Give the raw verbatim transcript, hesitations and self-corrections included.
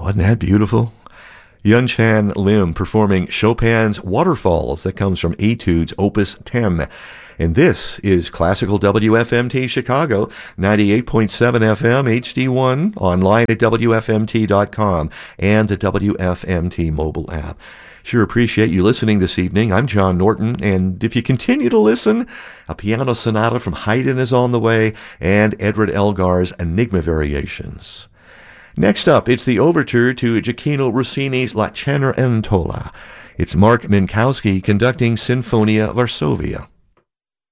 Wasn't that beautiful? Yunchan Lim performing Chopin's Waterfalls, that comes from Etudes Opus ten. And this is Classical W F M T Chicago, ninety-eight point seven F M, H D one, online at W F M T dot com and the W F M T mobile app. Sure appreciate you listening this evening. I'm John Norton, and if you continue to listen, a piano sonata from Haydn is on the way, and Edward Elgar's Enigma Variations. Next up, it's the overture to Gioacchino Rossini's La Cenerentola. It's Mark Minkowski conducting Sinfonia Varsovia.